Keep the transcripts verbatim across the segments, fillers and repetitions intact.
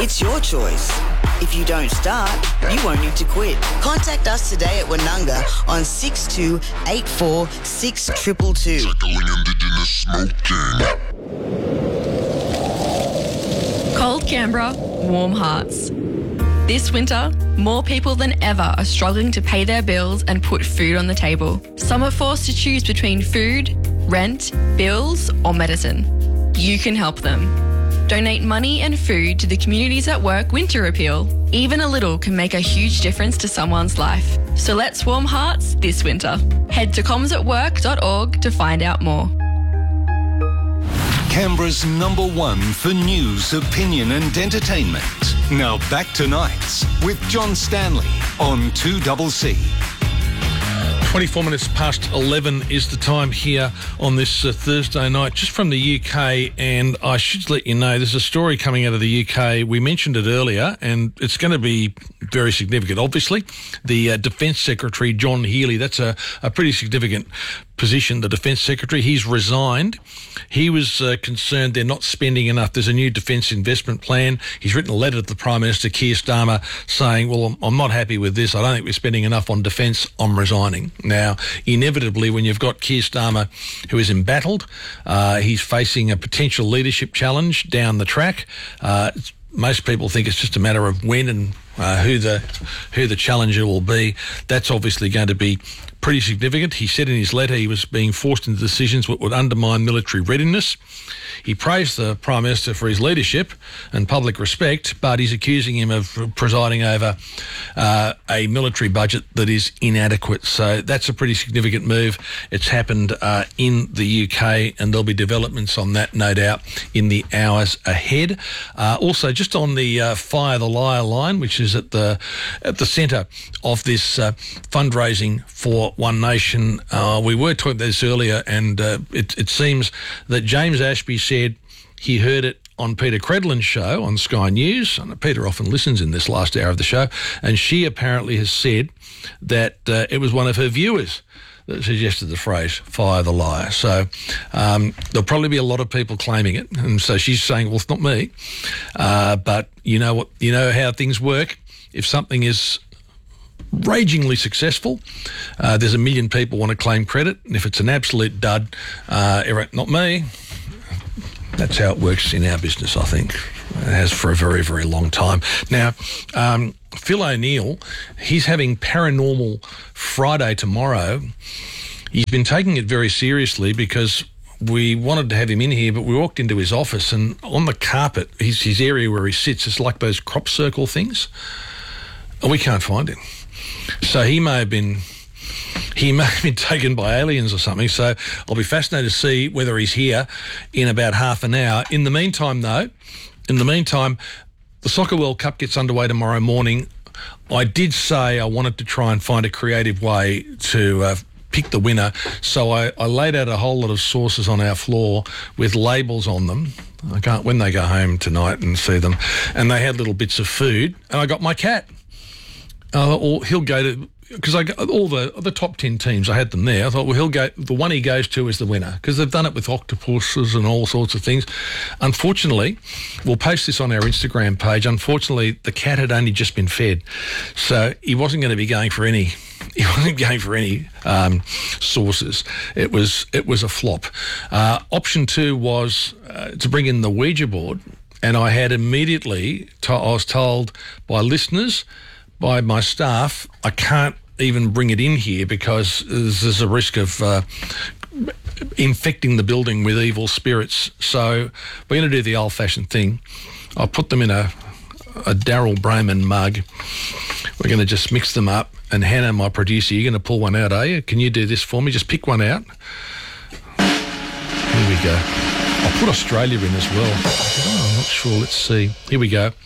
It's your choice. If you don't start, you won't need to quit. Contact us today at Wanunga on six two eight four six two two two. Tackling Indigenous smoking. Cold Canberra, warm hearts. This winter, more people than ever are struggling to pay their bills and put food on the table. Some are forced to choose between food, rent, bills, or medicine. You can help them. Donate money and food to the Communities at Work Winter Appeal. Even a little can make a huge difference to someone's life. So let's warm hearts this winter. Head to comms at work dot org to find out more. Canberra's number one for news, opinion and entertainment. Now back to Nights with John Stanley on two C C. twenty-four minutes past eleven is the time here on this uh, Thursday night, just from the U K, and I should let you know there's a story coming out of the U K. We mentioned it earlier, and it's going to be very significant. Obviously, the uh, Defence Secretary, John Healey, that's a, a pretty significant position, the Defence Secretary. He's resigned. He was uh, concerned they're not spending enough. There's a new defence investment plan. He's written a letter to the Prime Minister, Keir Starmer, saying, well, I'm, I'm not happy with this. I don't think we're spending enough on defence. I'm resigning. Now, inevitably, when you've got Keir Starmer, who is embattled, uh, he's facing a potential leadership challenge down the track. Uh, most people think it's just a matter of when and uh, who the who the challenger will be. That's obviously going to be pretty significant. He said in his letter he was being forced into decisions that would undermine military readiness. He praised the Prime Minister for his leadership and public respect, but he's accusing him of presiding over uh, a military budget that is inadequate. So that's a pretty significant move. It's happened uh, in the U K, and there'll be developments on that, no doubt, in the hours ahead. Uh, also, just on the uh, Fire the Liar line, which is at the at the centre of this uh, fundraising for One Nation. Uh, we were talking about this earlier, and uh, it, it seems that James Ashby said he heard it on Peter Credlin's show on Sky News. And Peter often listens in this last hour of the show, and she apparently has said that uh, it was one of her viewers that suggested the phrase "fire the liar." So um, there'll probably be a lot of people claiming it, and so she's saying, "Well, it's not me." Uh, but you know what? You know how things work. If something is ragingly successful, uh, there's a million people want to claim credit, and if it's an absolute dud, uh, not me. That's how it works in our business, I think. It has for a very, very long time. Now, um, Phil O'Neill, he's having Paranormal Friday tomorrow. He's been taking it very seriously because we wanted to have him in here, but we walked into his office, and on the carpet, his, his area where he sits, is like those crop circle things, and we can't find him. So he may have been he may have been taken by aliens or something. So I'll be fascinated to see whether he's here in about half an hour. In the meantime, though, in the meantime, the Soccer World Cup gets underway tomorrow morning. I did say I wanted to try and find a creative way to uh, pick the winner. So I, I laid out a whole lot of sauces on our floor with labels on them. I can't, when they go home tonight and see them, and they had little bits of food, and I got my cat. Uh, or he'll go to, because I got all the the top ten teams, I had them there. I thought, well, he'll go, the one he goes to is the winner, because they've done it with octopuses and all sorts of things. Unfortunately, we'll post this on our Instagram page. Unfortunately, the cat had only just been fed, so he wasn't going to be going for any. He wasn't going for any um, sauces. It was it was a flop. Uh, option two was uh, to bring in the Ouija board, and I had immediately to- I was told by listeners, by my staff, I can't even bring it in here because there's a risk of uh, infecting the building with evil spirits. So we're going to do the old-fashioned thing. I'll put them in a, a Daryl Brayman mug. We're going to just mix them up. And Hannah, my producer, you're going to pull one out, are you? Can you do this for me? Just pick one out. Here we go. I'll put Australia in as well. Oh, I'm not sure. Let's see. Here we go.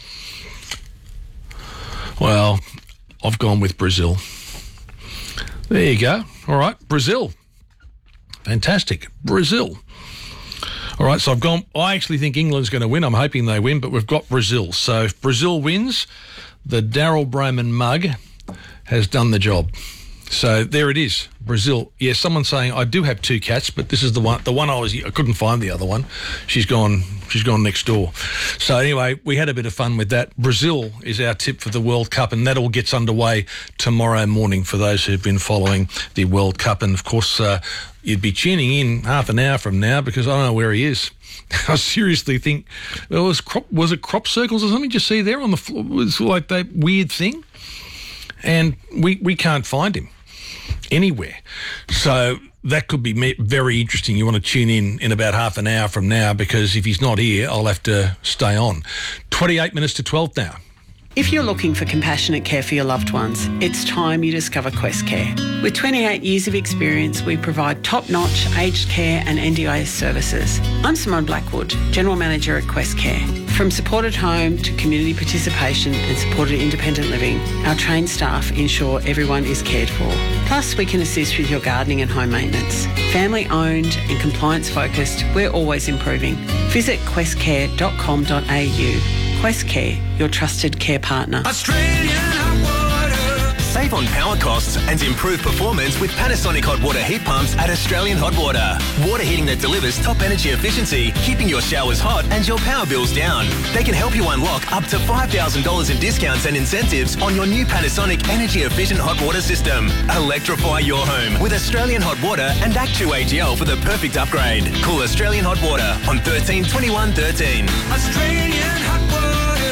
Well, I've gone with Brazil. There you go. All right, Brazil. Fantastic. Brazil. All right, so I've gone, I actually think England's going to win. I'm hoping they win, but we've got Brazil. So if Brazil wins, the Daryl Brayman mug has done the job. So there it is, Brazil. Yeah, someone's saying I do have two cats, but this is the one. The one I was, I couldn't find the other one. She's gone. She's gone next door. So anyway, we had a bit of fun with that. Brazil is our tip for the World Cup, and that all gets underway tomorrow morning for those who've been following the World Cup. And of course, uh, you'd be tuning in half an hour from now because I don't know where he is. I seriously think well, was crop was it crop circles or something? Did you see there on the floor? It was like that weird thing, and we we can't find him anywhere. So that could be very interesting. You want to tune in in about half an hour from now because if he's not here, I'll have to stay on. twenty-eight minutes to twelve now. If you're looking for compassionate care for your loved ones, it's time you discover Quest Care. With twenty-eight years of experience, we provide top-notch aged care and N D I S services. I'm Simone Blackwood, General Manager at Quest Care. From supported home to community participation and supported independent living, our trained staff ensure everyone is cared for. Plus, we can assist with your gardening and home maintenance. Family-owned and compliance-focused, we're always improving. Visit quest care dot com dot a u. Quest Care, your trusted care partner. Australian hot water. Save on power costs and improve performance with Panasonic hot water heat pumps at Australian Hot Water. Water heating that delivers top energy efficiency, keeping your showers hot and your power bills down. They can help you unlock up to five thousand dollars in discounts and incentives on your new Panasonic energy efficient hot water system. Electrify your home with Australian Hot Water and Actu A G L for the perfect upgrade. Call Australian Hot Water on thirteen twenty-one thirteen. Australian Hot Water.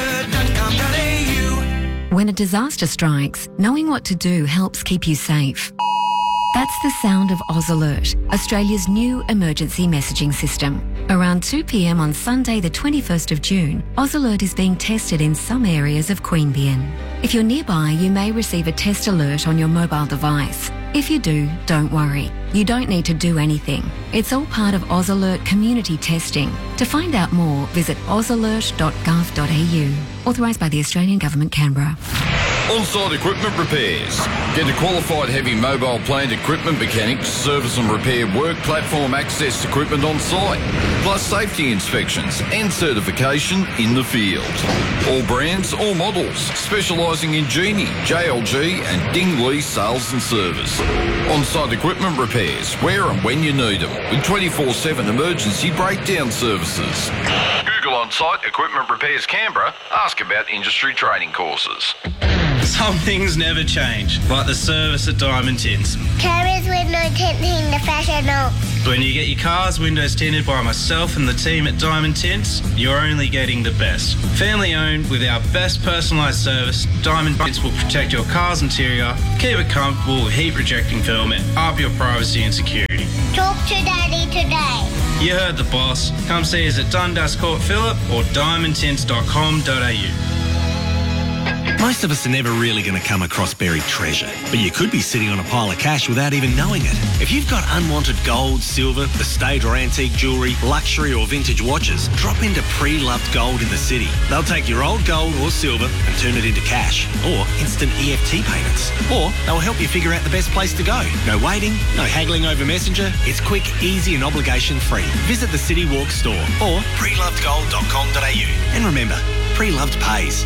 When a disaster strikes, knowing what to do helps keep you safe. That's the sound of Oz Alert, Australia's new emergency messaging system. Around two p m on Sunday the twenty-first of June, Oz Alert is being tested in some areas of Queanbeyan. If you're nearby, you may receive a test alert on your mobile device. If you do, don't worry. You don't need to do anything. It's all part of Oz Alert community testing. To find out more, visit oz alert dot gov dot a u. Authorised by the Australian Government, Canberra. On-site equipment repairs. Get a qualified heavy mobile plant equipment mechanic to service and repair work platform access equipment on site, plus safety inspections and certification in the field. All brands, all models, specialising in Genie, J L G and Dingley sales and service. On-site equipment repairs, where and when you need them, with twenty-four seven emergency breakdown services. Google On-Site Equipment Repairs Canberra. Ask about industry training courses. Some things never change, like the service at Diamond Tints. Carriers window tinting the professional. When you get your car's windows tinted by myself and the team at Diamond Tints, you're only getting the best. Family owned with our best personalised service, Diamond Tints will protect your car's interior, keep it comfortable with heat rejecting film and up your privacy and security. Talk to Daddy today. You heard the boss. Come see us at Dundas Court Phillip or diamond tints dot com dot a u. Most of us are never really going to come across buried treasure, but you could be sitting on a pile of cash without even knowing it. If you've got unwanted gold, silver, estate or antique jewellery, luxury or vintage watches, drop into Pre-Loved Gold in the city. They'll take your old gold or silver and turn it into cash or instant E F T payments. Or they'll help you figure out the best place to go. No waiting, no haggling over Messenger. It's quick, easy and obligation free. Visit the City Walk store or pre loved gold dot com dot a u. And remember, Pre-Loved pays.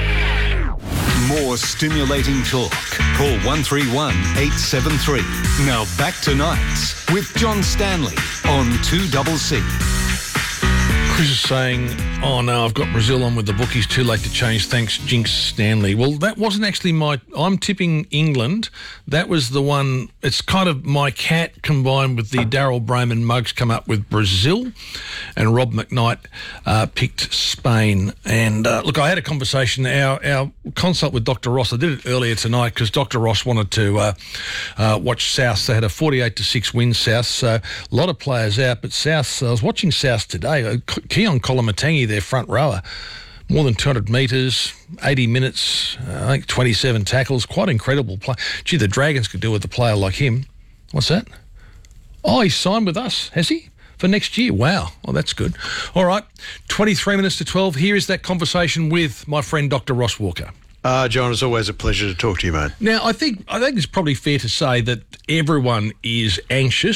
More stimulating talk. Call one three one, eight seven three. Now back to Nights with John Stanley on two C C. Chris is saying, oh no, I've got Brazil on with the bookies, too late to change, thanks Jinx Stanley. Well, that wasn't actually my, I'm tipping England. That was the one, it's kind of my cat combined with the Daryl Broman mugs come up with Brazil, and Rob McKnight uh, picked Spain. And uh, look, I had a conversation, our, our consult with Doctor Ross, I did it earlier tonight because Doctor Ross wanted to uh, uh, watch South. They had a forty-eight to six win, South, so a lot of players out, but South, I was watching South today, Keon Kolomatangi, their front rower, more than two hundred metres, eighty minutes, uh, I think twenty-seven tackles, quite incredible play. Gee, the Dragons could do with a player like him. What's that? Oh, he's signed with us, has he? For next year. Wow. Well, that's good. All right, twenty-three minutes to twelve. Here is that conversation with my friend Doctor Ross Walker. Uh, John, it's always a pleasure to talk to you, mate. Now, I think I think it's probably fair to say that everyone is anxious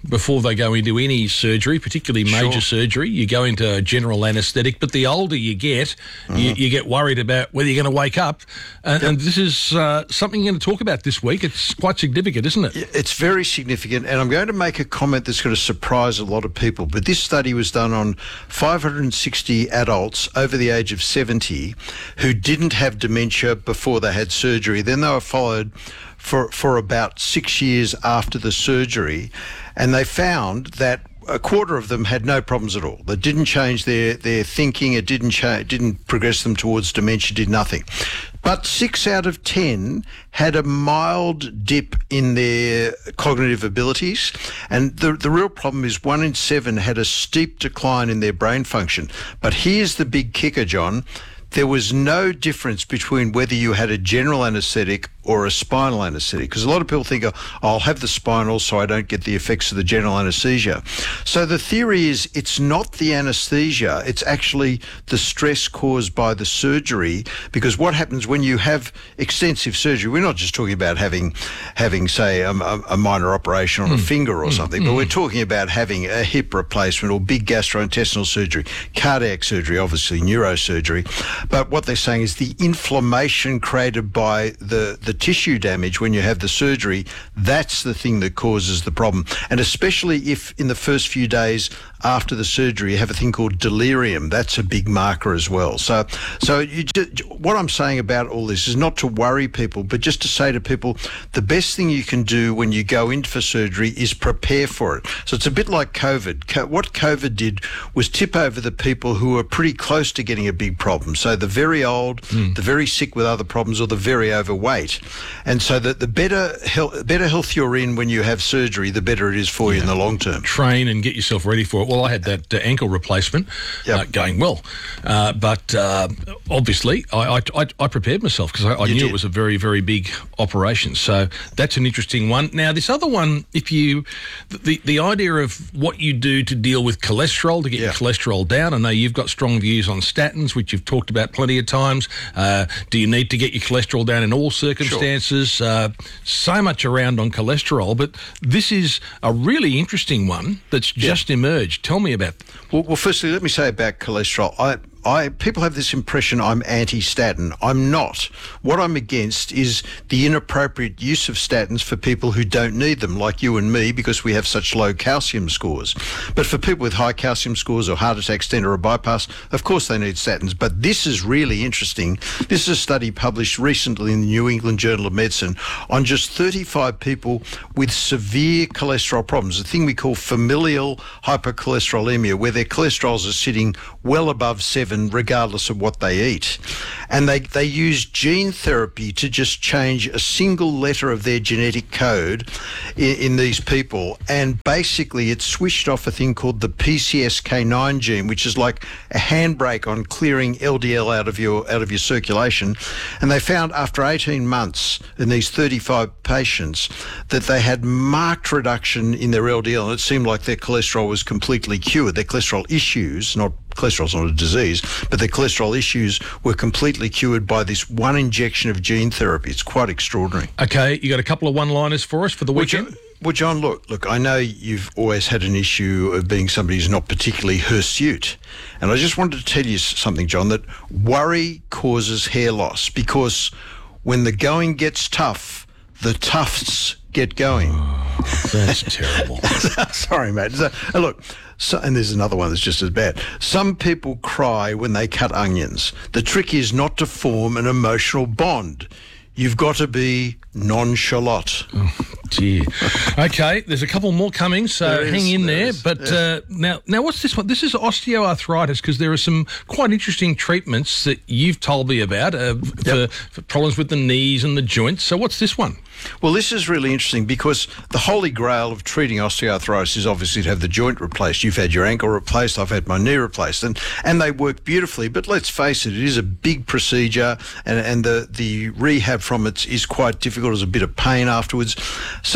before they go into any surgery, particularly major Sure. surgery. You go into general anaesthetic, but the older you get, Mm-hmm. you, you get worried about whether you're going to wake up. And, and this is uh, something you're going to talk about this week. It's quite significant, isn't it? It's very significant, and I'm going to make a comment that's going to surprise a lot of people. But this study was done on five hundred sixty adults over the age of seventy who didn't have dementia before they had surgery. Then they were followed for, for about six years after the surgery, and they found that a quarter of them had no problems at all. That didn't change their, their thinking. It didn't cha- didn't progress them towards dementia. Did nothing. But six out of ten had a mild dip in their cognitive abilities, and the the real problem is one in seven had a steep decline in their brain function. But here's the big kicker, John. There was no difference between whether you had a general anaesthetic or a spinal anaesthetic, because a lot of people think, oh, I'll have the spinal so I don't get the effects of the general anaesthesia. So the theory is it's not the anaesthesia, it's actually the stress caused by the surgery, because what happens when you have extensive surgery, we're not just talking about having, having say, a, a minor operation on mm. a finger or mm. something, mm. but we're talking about having a hip replacement or big gastrointestinal surgery, cardiac surgery, obviously neurosurgery. But what they're saying is the inflammation created by the, the tissue damage when you have the surgery, that's the thing that causes the problem. And especially if in the first few days after the surgery you have a thing called delirium, that's a big marker as well. So so you just, what I'm saying about all this is not to worry people, but just to say to people, the best thing you can do when you go in for surgery is prepare for it. So it's a bit like COVID. Co- what COVID did was tip over the people who were pretty close to getting a big problem. So the very old, mm. the very sick with other problems, or the very overweight. And so that the better health, better health you're in when you have surgery, the better it is for yeah. you in the long term. Train and get yourself ready for it. Well, I had that uh, ankle replacement yep. uh, going well, uh, but uh, obviously I, I, I prepared myself because I, I knew did. it was a very, very big operation. So that's an interesting one. Now, this other one, if you, the, the idea of what you do to deal with cholesterol, to get yeah. your cholesterol down. I know you've got strong views on statins, which you've talked about plenty of times. Uh, do you need to get your cholesterol down in all circumstances? Sure. Uh, so much around on cholesterol, but this is a really interesting one that's just yeah. emerged. Tell me about it. Well, well, firstly, let me say about cholesterol. I, I, people have this impression I'm anti-statin. I'm not. What I'm against is the inappropriate use of statins for people who don't need them, like you and me, because we have such low calcium scores. But for people with high calcium scores or heart attack, stent or a bypass, of course they need statins. But this is really interesting. This is a study published recently in the New England Journal of Medicine on just thirty-five people with severe cholesterol problems, a thing we call familial hypercholesterolemia, where their cholesterols are sitting well above seven regardless of what they eat. And they, they use gene therapy to just change a single letter of their genetic code in, in these people. And basically it switched off a thing called the P C S K nine gene, which is like a handbrake on clearing L D L out of your out of your circulation. And they found after eighteen months in these thirty-five patients that they had marked reduction in their L D L, and it seemed like their cholesterol was completely cured. Their cholesterol issues, not cholesterol's not a disease, but their cholesterol issues were completely cured by this one injection of gene therapy. It's quite extraordinary. Okay, you got a couple of one-liners for us for the weekend? Well, John, well, John look, look, I know you've always had an issue of being somebody who's not particularly hirsute. And I just wanted to tell you something, John, that worry causes hair loss, because when the going gets tough, the tufts get going. Oh, that's terrible. Sorry, mate. So, and look, so, and there's another one that's just as bad. Some people cry when they cut onions. The trick is not to form an emotional bond. You've got to be nonchalant. Oh, dear. Okay, there's a couple more coming, so there hang is, in there. there. Is, but yeah. uh, now, now, what's this one? This is osteoarthritis, because there are some quite interesting treatments that you've told me about uh, yep. for, for problems with the knees and the joints. So what's this one? Well, this is really interesting because the holy grail of treating osteoarthritis is obviously to have the joint replaced. You've had your ankle replaced, I've had my knee replaced, and, and they work beautifully. But let's face it, it is a big procedure, and, and the, the rehab from it is quite difficult. There's a bit of pain afterwards. So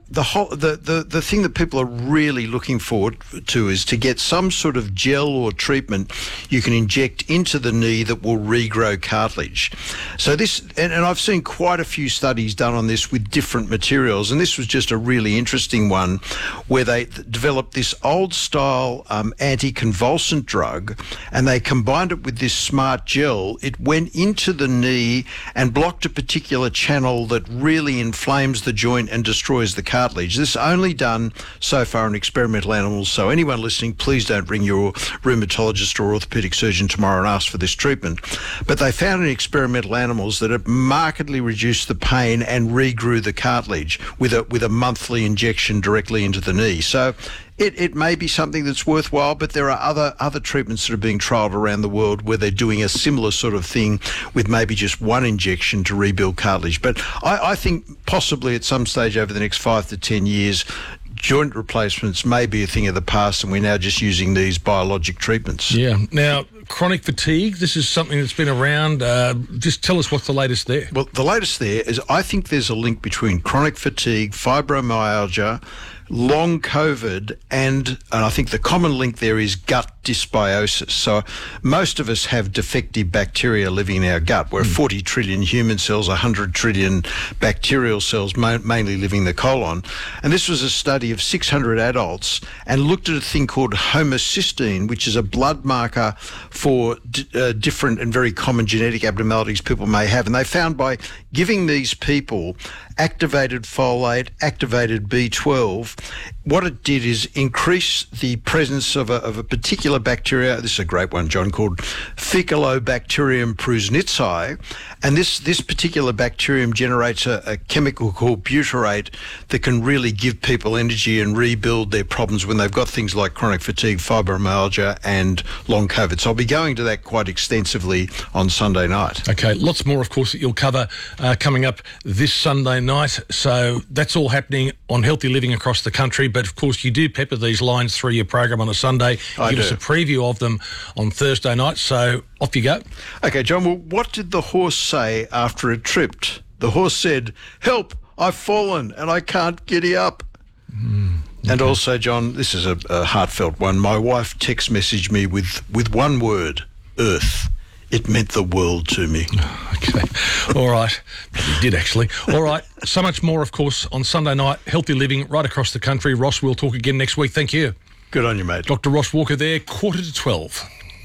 the whole the, the the thing that people are really looking forward to is to get some sort of gel or treatment you can inject into the knee that will regrow cartilage. So this, and, and I've seen quite a few studies done on this with different materials, and this was just a really interesting one where they th- developed this old style um, anticonvulsant drug, and they combined it with this smart gel. It went into the knee and blocked a particular channel that really inflames the joint and destroys the cartilage. This is only done so far in experimental animals, so anyone listening, please don't ring your rheumatologist or orthopaedic surgeon tomorrow and ask for this treatment. But they found in experimental animals that it markedly reduced the pain and regrew the cartilage with a with a monthly injection directly into the knee. So It, it may be something that's worthwhile, but there are other other treatments that are being trialled around the world where they're doing a similar sort of thing with maybe just one injection to rebuild cartilage. But I, I think possibly at some stage over the next five to ten years, joint replacements may be a thing of the past, and we're now just using these biologic treatments. Yeah. Now, chronic fatigue, this is something that's been around. Uh, just tell us what's the latest there. Well, the latest there is I think there's a link between chronic fatigue, fibromyalgia, long COVID, and, and I think the common link there is gut dysbiosis. So most of us have defective bacteria living in our gut. We're mm. forty trillion human cells, one hundred trillion bacterial cells, ma- mainly living in the colon. And this was a study of six hundred adults and looked at a thing called homocysteine, which is a blood marker for d- uh, different and very common genetic abnormalities people may have. And they found by giving these people activated folate, activated B twelve, what it did is increase the presence of a, of a particular bacteria. This is a great one, John, called Faecalibacterium prusnitzii. And this, this particular bacterium generates a, a chemical called butyrate that can really give people energy and rebuild their problems when they've got things like chronic fatigue, fibromyalgia and long COVID. So I'll be going to that quite extensively on Sunday night. Okay, lots more, of course, that you'll cover uh, coming up this Sunday night. So that's all happening on Healthy Living across the country. But, of course, you do pepper these lines through your program on a Sunday. I Give do. us a preview of them on Thursday night. So off you go. Okay, John, well, what did the horse say after it tripped? The horse said, "Help, I've fallen and I can't giddy up." Mm, okay. And also, John, this is a, a heartfelt one. My wife text messaged me with, with one word, Earth. It meant the world to me. Okay. All right. Probably did, actually. All right. So much more, of course, on Sunday night. Healthy Living right across the country. Ross, we'll talk again next week. Thank you. Good on you, mate. Doctor Ross Walker there, quarter to twelve.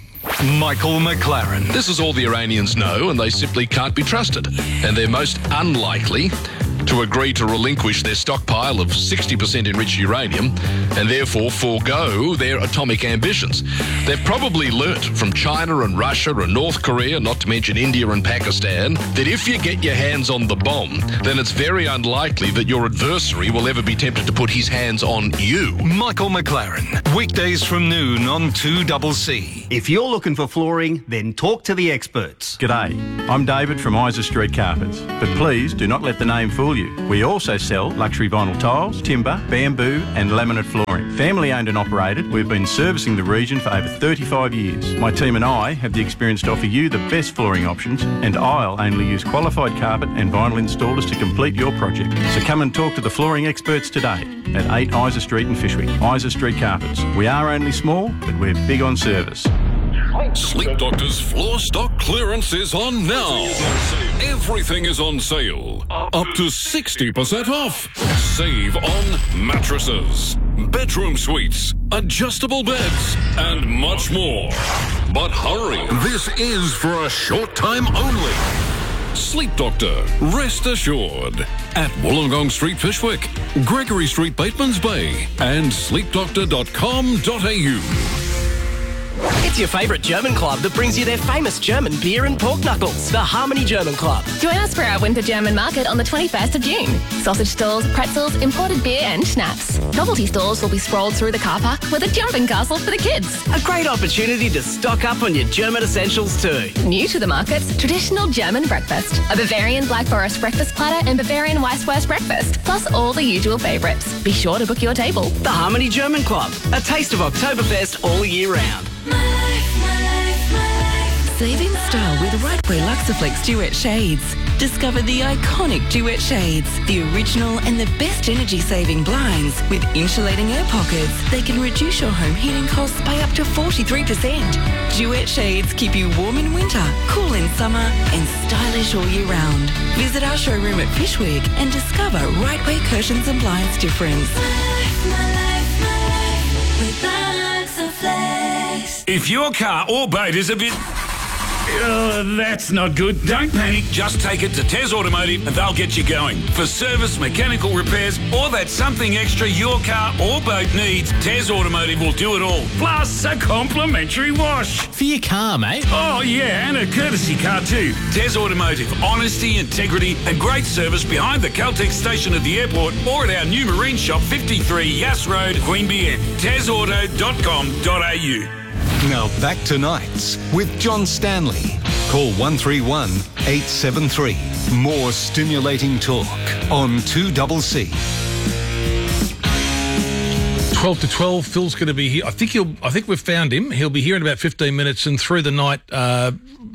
Michael McLaren. This is all the Iranians know, and they simply can't be trusted. And they're most unlikely to agree to relinquish their stockpile of sixty percent enriched uranium and therefore forego their atomic ambitions. They've probably learnt from China and Russia and North Korea, not to mention India and Pakistan, that if you get your hands on the bomb, then it's very unlikely that your adversary will ever be tempted to put his hands on you. Michael McLaren, weekdays from noon on two C C. If you're looking for flooring, then talk to the experts. G'day, I'm David from Isa Street Carpets, but please do not let the name fool you. We also sell luxury vinyl tiles, timber, bamboo and laminate flooring. Family owned and operated, we've been servicing the region for over thirty-five years. My team and I have the experience to offer you the best flooring options, and I'll only use qualified carpet and vinyl installers to complete your project. So come and talk to the flooring experts today at eight Isa Street in Fishwick. Isa Street Carpets. We are only small, but we're big on service. Sleep Doctor's floor stock clearance is on now. Everything is on sale. Up to sixty percent off. Save on mattresses, bedroom suites, adjustable beds, and much more. But hurry, this is for a short time only. Sleep Doctor, rest assured. At Wollongong Street, Fishwick, Gregory Street, Batemans Bay, and sleep doctor dot com dot a u. It's your favourite German club that brings you their famous German beer and pork knuckles, the Harmony German Club. Join us for our Winter German Market on the twenty-first of June. Sausage stalls, pretzels, imported beer and schnapps. Novelty stores will be sprawled through the car park with a jumping castle for the kids. A great opportunity to stock up on your German essentials too. New to the markets, traditional German breakfast. A Bavarian Black Forest breakfast platter and Bavarian Weisswurst breakfast, plus all the usual favourites. Be sure to book your table. The Harmony German Club, a taste of Oktoberfest all year round. My life, my life, my life. Save in style with Rightway Luxaflex Duet Shades. Discover the iconic Duet Shades, the original and the best energy-saving blinds with insulating air pockets. They can reduce your home heating costs by up to forty-three percent. Duet Shades keep you warm in winter, cool in summer and stylish all year round. Visit our showroom at Fishwick and discover Rightway Curtains and Blinds difference. If your car or boat is a bit... Uh, that's not good. Don't panic. Just take it to Tez Automotive and they'll get you going. For service, mechanical repairs, or that something extra your car or boat needs, Tez Automotive will do it all. Plus a complimentary wash. For your car, mate. Oh, yeah, and a courtesy car too. Tez Automotive. Honesty, integrity and great service behind the Caltex station at the airport or at our new marine shop, fifty-three Yass Road, Queanbeyan. tez auto dot com dot a u. Now back to Nights with John Stanley. Call one three one, eight seven three. More stimulating talk on two C C. twelve to twelve, Phil's going to be here. I think he'll. I think we've found him. He'll be here in about fifteen minutes. And through the night, uh,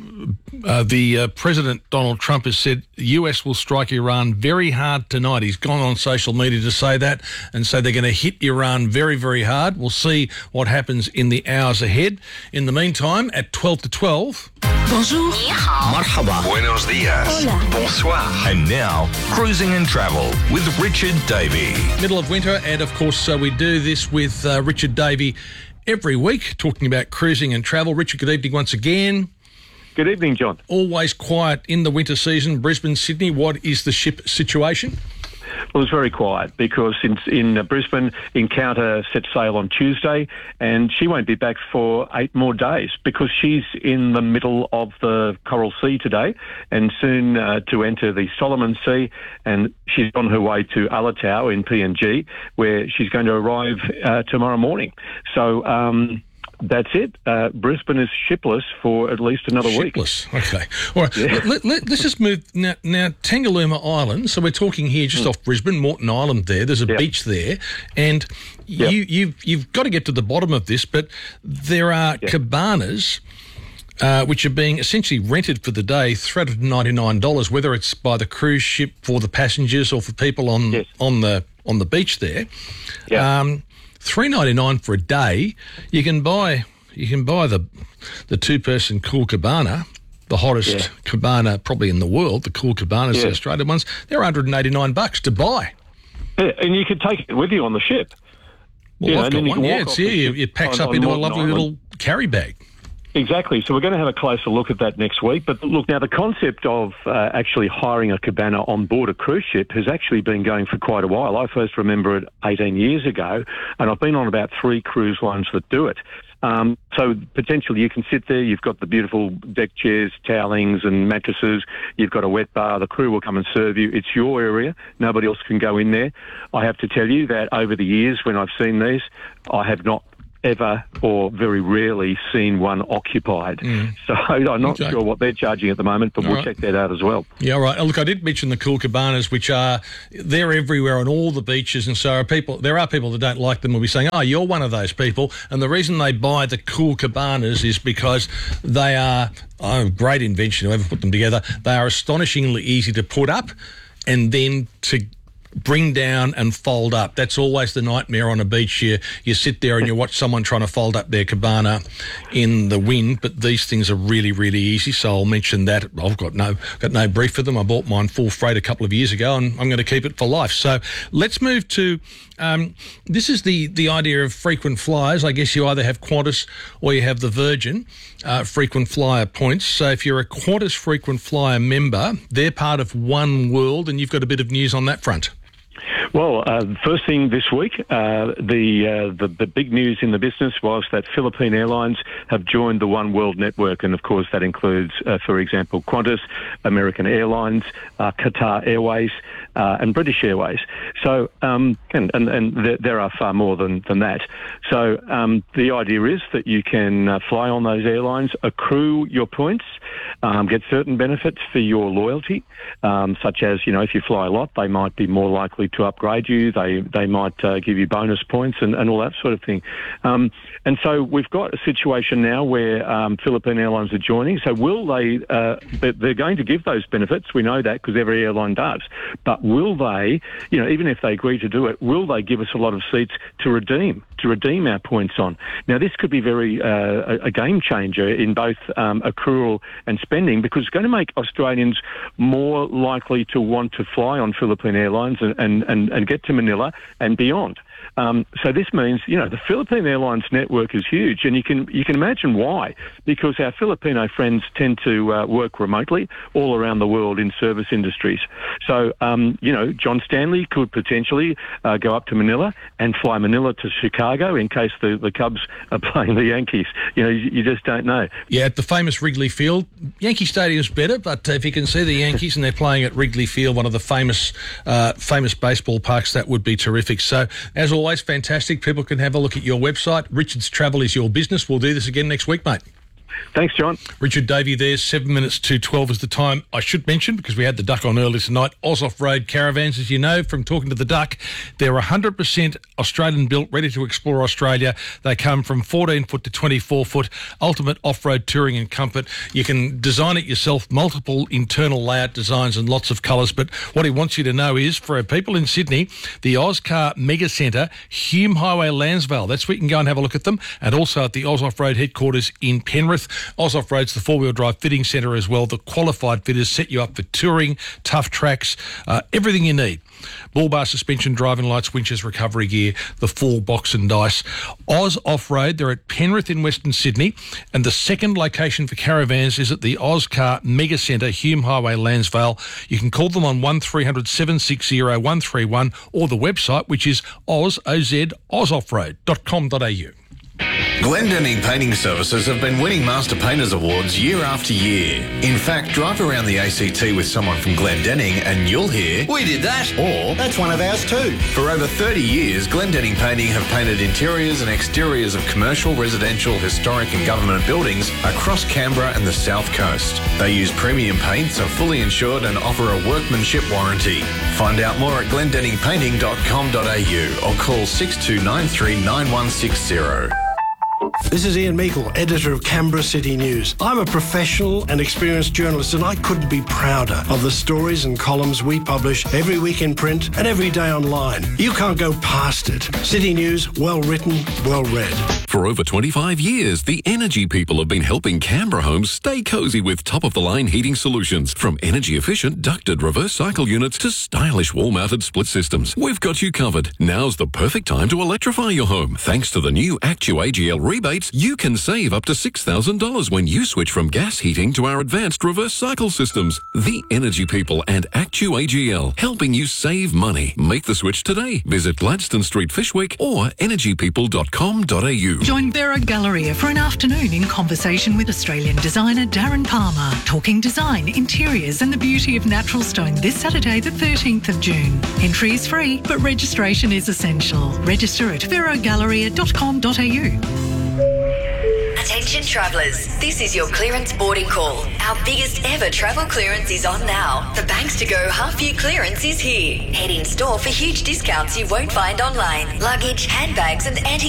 uh, the uh, President Donald Trump has said the U S will strike Iran very hard tonight. He's gone on social media to say that and say they're going to hit Iran very, very hard. We'll see what happens in the hours ahead. In the meantime, at twelve to twelve. Bonjour. Marhaba. Buenos dias. Hola. Bonsoir. And now, Cruising and Travel with Richard Davey. Middle of winter, and of course, uh, we do this with uh, Richard Davey every week, talking about cruising and travel. Richard, good evening once again. Good evening, John. Always quiet in the winter season. Brisbane, Sydney, what is the ship situation? Well, it's very quiet because in, in uh, Brisbane, Encounter set sail on Tuesday and she won't be back for eight more days because she's in the middle of the Coral Sea today and soon uh, to enter the Solomon Sea, and she's on her way to Alatau in P N G where she's going to arrive uh, tomorrow morning. So... Um, That's it. Uh, Brisbane is shipless for at least another shipless. week. Okay. All right. Yeah. Let, let, let's just move now. Now, Tangalooma Island. So we're talking here just mm. off Brisbane, Moreton Island. There, there's a yep. beach there, and yep. you, you've you've got to get to the bottom of this. But there are yep. cabanas. Uh, which are being essentially rented for the day, three hundred ninety-nine dollars, whether it's by the cruise ship for the passengers or for people on yes. on the on the beach there. Yeah. Um, three ninety-nine for a day. You can buy you can buy the the two person Cool Cabana, the hottest yeah. cabana probably in the world. The Cool Cabanas, yeah. the Australian ones. They're one hundred eighty-nine bucks to buy. Yeah, and you could take it with you on the ship. Well, you I've know, got one. Yeah, it's here. It packs up into a lovely Island. little carry bag. Exactly. So we're going to have a closer look at that next week. But look, now the concept of uh, actually hiring a cabana on board a cruise ship has actually been going for quite a while. I first remember it eighteen years ago, and I've been on about three cruise lines that do it. Um, so potentially you can sit there, you've got the beautiful deck chairs, towelings and mattresses, you've got a wet bar, the crew will come and serve you. It's your area, nobody else can go in there. I have to tell you that over the years when I've seen these, I have not ever or very rarely seen one occupied. Mm. So I'm not okay. sure what they're charging at the moment, but all we'll right. check that out as well. Yeah, all right. Look, I did mention the Cool Cabanas, which are, they're everywhere on all the beaches, and so are people, there are people that don't like them will be saying, oh, you're one of those people, and the reason they buy the Cool Cabanas is because they are, oh, great invention, whoever put them together, they are astonishingly easy to put up and then to bring down and fold up. That's always the nightmare on a beach. You you sit there and you watch someone trying to fold up their cabana in the wind, but these things are really, really easy, so I'll mention that. I've got no got no brief for them. I bought mine full freight a couple of years ago and I'm going to keep it for life. So let's move to, um, this is the, the idea of frequent flyers. I guess you either have Qantas or you have the Virgin uh, frequent flyer points. So if you're a Qantas frequent flyer member, they're part of One World, and you've got a bit of news on that front. Well, uh, first thing this week, uh, the, uh, the the big news in the business was that Philippine Airlines have joined the One World network, and of course that includes, uh, for example, Qantas, American Airlines, uh, Qatar Airways, uh, and British Airways. So, um, and and, and th- there are far more than than that. So um, the idea is that you can uh, fly on those airlines, accrue your points, um, get certain benefits for your loyalty, um, such as, you know, if you fly a lot, they might be more likely to up upgrade you. They they might uh, give you bonus points and, and all that sort of thing. Um, and so we've got a situation now where um, Philippine Airlines are joining. So will they? Uh, they're going to give those benefits. We know that because every airline does. But will they? You know, even if they agree to do it, will they give us a lot of seats to redeem to redeem our points on? Now, this could be very uh, a, a game changer in both um, accrual and spending, because it's going to make Australians more likely to want to fly on Philippine Airlines and, and, and, and get to Manila and beyond. Um, so this means, you know, the Philippine Airlines network is huge, and you can you can imagine why, because our Filipino friends tend to uh, work remotely all around the world in service industries. So, um, you know, John Stanley could potentially uh, go up to Manila and fly Manila to Chicago in case the, the Cubs are playing the Yankees. You know, you, you just don't know. Yeah, at the famous Wrigley Field. Yankee Stadium's better, but if you can see the Yankees and they're playing at Wrigley Field, one of the famous uh, famous baseball parks, that would be terrific. So, as always, fantastic. People can have a look at your website. Richard's Travel is your business. We'll do this again next week, mate. Thanks, John. Richard Davey there. Seven minutes to twelve is the time. I should mention, because we had the Duck on earlier tonight, Oz Off-Road Caravans, as you know from talking to the Duck, they're one hundred percent Australian built, ready to explore Australia. They come from fourteen foot to twenty-four foot, ultimate off-road touring and comfort. You can design it yourself, multiple internal layout designs and lots of colours. But what he wants you to know is, for our people in Sydney, the Ozcar Mega Centre, Hume Highway, Lansvale. That's where you can go and have a look at them. And also at the Oz Off-Road headquarters in Penrith. Oz Off-Road's the four-wheel drive fitting centre as well. The qualified fitters set you up for touring, tough tracks, uh, everything you need. Bull bar suspension, driving lights, winches, recovery gear, the full box and dice. Oz Off-Road, they're at Penrith in Western Sydney, and the second location for caravans is at the Ozcar Mega Centre, Hume Highway, Lansvale. You can call them on one three hundred, seven six zero, one three one or the website, which is oz, O Z, oz off road dot com dot a u. Glendinning Painting Services have been winning Master Painters Awards year after year. In fact, drive around the A C T with someone from Glendinning and you'll hear, "We did that," or "That's one of ours too." For over thirty years, Glendinning Painting have painted interiors and exteriors of commercial, residential, historic and government buildings across Canberra and the South Coast. They use premium paints, are fully insured and offer a workmanship warranty. Find out more at glendinning painting dot com dot a u or call six two nine three, nine one six zero. This is Ian Meikle, editor of Canberra City News. I'm a professional and experienced journalist, and I couldn't be prouder of the stories and columns we publish every week in print and every day online. You can't go past it. City News, well written, well read. For over twenty-five years, the Energy People have been helping Canberra homes stay cosy with top-of-the-line heating solutions. From energy-efficient ducted reverse cycle units to stylish wall-mounted split systems, we've got you covered. Now's the perfect time to electrify your home. Thanks to the new ActuAGL rebates, you can save up to six thousand dollars when you switch from gas heating to our advanced reverse cycle systems. The Energy People and ActuAGL, helping you save money. Make the switch today. Visit Gladstone Street, Fishwick or energy people dot com dot a u. Join Vera Galleria for an afternoon in conversation with Australian designer Darren Palmer, talking design, interiors and the beauty of natural stone this Saturday the thirteenth of June. Entry is free, but registration is essential. Register at vera galleria dot com dot a u. Attention travellers, this is your clearance boarding call. Our biggest ever travel clearance is on now. The Banks to Go half-year clearance is here. Head in store for huge discounts you won't find online. Luggage, handbags and anti